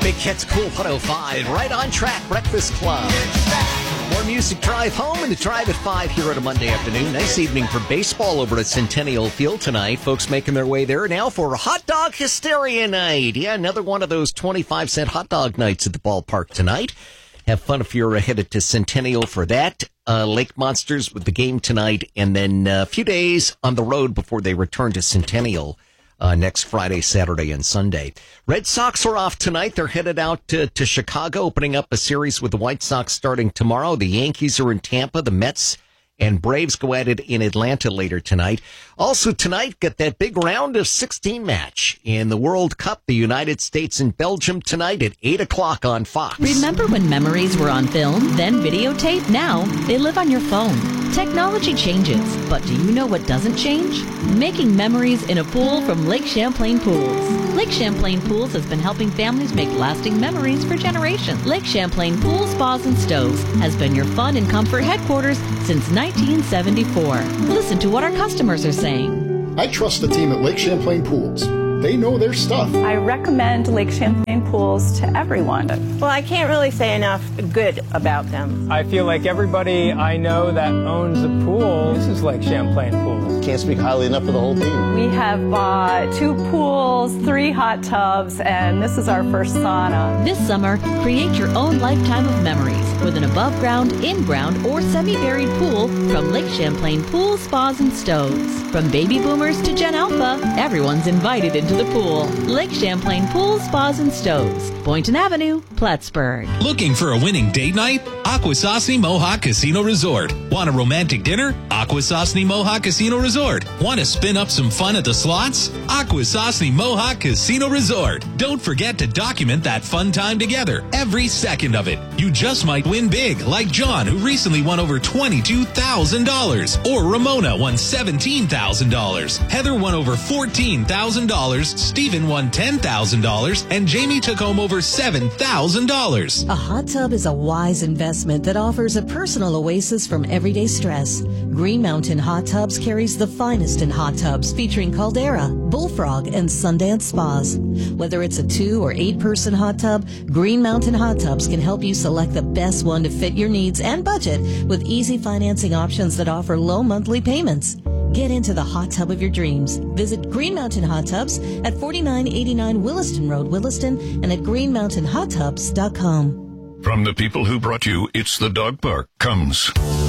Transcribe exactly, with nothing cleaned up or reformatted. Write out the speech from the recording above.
Big Hits Cool one oh five. Right on track. Breakfast Club. More music drive home and the drive at five here on a Monday afternoon. Nice evening for baseball over at Centennial Field tonight. Folks making their way there now for Hot Dog Hysteria Night. Yeah, another one of those twenty-five cent hot dog nights at the ballpark tonight. Have fun if you're headed to Centennial for that. Uh, Lake Monsters with the game tonight, and then a few days on the road before they return to Centennial uh, next Friday, Saturday, and Sunday. Red Sox are off tonight. They're headed out to, to Chicago, opening up a series with the White Sox starting tomorrow. The Yankees are in Tampa. The Mets and Braves go at it in Atlanta later tonight. Also tonight, get that big round of sixteen match in the World Cup, the United States and Belgium tonight at eight o'clock on Fox. Remember when memories were on film, then videotape? Now they live on your phone. Technology changes, but do you know what doesn't change? Making memories in a pool from Lake Champlain Pools. Lake Champlain Pools has been helping families make lasting memories for generations. Lake Champlain Pools, Spas, and Stoves has been your fun and comfort headquarters since nineteen seventy-four. Listen to what our customers are saying. I trust the team at Lake Champlain Pools. They know their stuff. I recommend Lake Champlain Pools to everyone. Well, I can't really say enough good about them. I feel like everybody I know that owns a pool, this is Lake Champlain Pools. Can't speak highly enough of the whole team. We have bought two pools, three hot tubs, and this is our first sauna. This summer, create your own lifetime of memories with an above-ground, in-ground, or semi-buried pool from Lake Champlain Pools, Spas, and Stoves. From baby boomers to Gen Alpha, everyone's invited into the pool. Lake Champlain Pools, Spas, and Stoves. Boynton Avenue, Plattsburgh. Looking for a winning date night? Akwesasne Mohawk Casino Resort. Want a romantic dinner? Akwesasne Mohawk Casino Resort. Want to spin up some fun at the slots? Akwesasne Mohawk Casino Resort. Don't forget to document that fun time together, every second of it. You just might win big, like John, who recently won over twenty-two thousand dollars. Or Ramona won seventeen thousand dollars. Heather won over fourteen thousand dollars. Stephen won ten thousand dollars. And Jamie took home over seven thousand dollars. A hot tub is a wise investment that offers a personal oasis from everyday stress. Green Mountain Hot Tubs carries the finest in hot tubs, featuring Caldera, Bullfrog, and Sundance Spas. Whether it's a two or eight person hot tub, Green Mountain Hot Tubs can help you select the best one to fit your needs and budget with easy financing options that offer low monthly payments. Get into the hot tub of your dreams. Visit Green Mountain Hot Tubs at forty-nine eighty-nine Williston Road, Williston, and at green mountain hot tubs dot com. From the people who brought you It's the Dog Park comes